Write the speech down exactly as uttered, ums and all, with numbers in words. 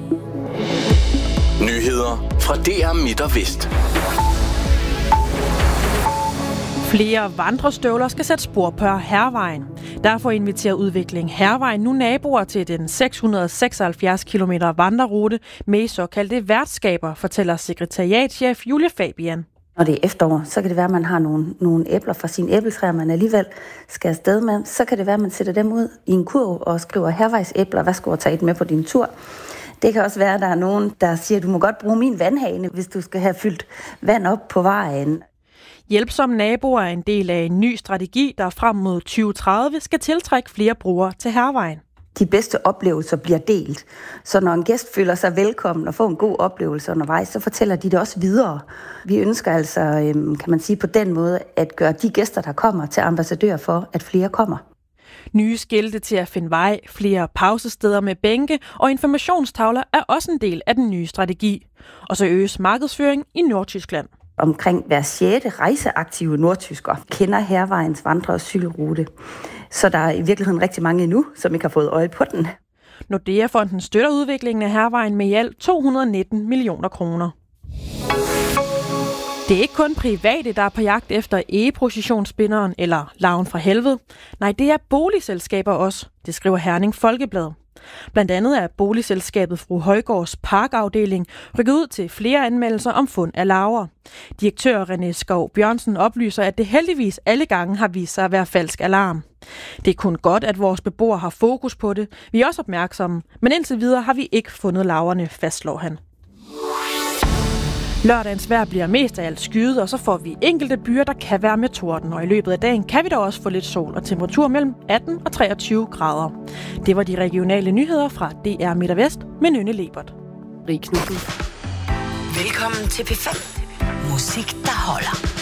Nyheder fra D R Midt og Vest. Flere vandrestøvler skal sætte spor på Hærvejen. Derfor inviterer Udvikling Hærvejen nu naboer til den seks hundrede seksoghalvfjerds kilometer vandrerute med såkaldte værtskaber, fortæller sekretariatschef Julie Fabian. Når det er efterår, så kan det være, at man har nogle, nogle æbler fra sine æbletræer, man alligevel skal afsted med. Så kan det være, at man sætter dem ud i en kurv og skriver Hærvejsæbler, værsgo at tage et med på din tur. Det kan også være, at der er nogen, der siger, at du må godt bruge min vandhane, hvis du skal have fyldt vand op på vejen. Hjælpsomme naboer er en del af en ny strategi, der frem mod tyve tredive skal tiltrække flere brugere til Hærvejen. De bedste oplevelser bliver delt. Så når en gæst føler sig velkommen og får en god oplevelse undervejs, så fortæller de det også videre. Vi ønsker altså, kan man sige på den måde, at gøre de gæster, der kommer, til ambassadører for, at flere kommer. Nye skilte til at finde vej, flere pausesteder med bænke og informationstavler er også en del af den nye strategi. Og så øges markedsføring i Nordtyskland. Omkring hver sjette rejseaktive nordtysker kender Hærvejens vandre- og cykelrute. Så der er i virkeligheden rigtig mange endnu, som ikke har fået øje på den. Nordea-fonden støtter udviklingen af Hærvejen med i alt to hundrede nitten millioner kroner. Det er ikke kun private, der er på jagt efter egeprocessionsspinderen eller larven fra helvede. Nej, det er boligselskaber også, det skriver Herning Folkeblad. Blandt andet er boligselskabet Fru Højgaards parkafdeling rykket ud til flere anmeldelser om fund af larver. Direktør René Skov Bjørnsen oplyser, at det heldigvis alle gange har vist sig at være falsk alarm. Det er kun godt, at vores beboere har fokus på det. Vi er også opmærksomme, men indtil videre har vi ikke fundet larverne, fastslår han. Lørdagens vejr bliver mest af alt skyet, og så får vi enkelte byer, der kan være med torden. Og i løbet af dagen kan vi da også få lidt sol og temperatur mellem atten og treogtyve grader. Det var de regionale nyheder fra D R Midt og Vest med Nynne Lebert. Velkommen til P fem. Musik, der holder.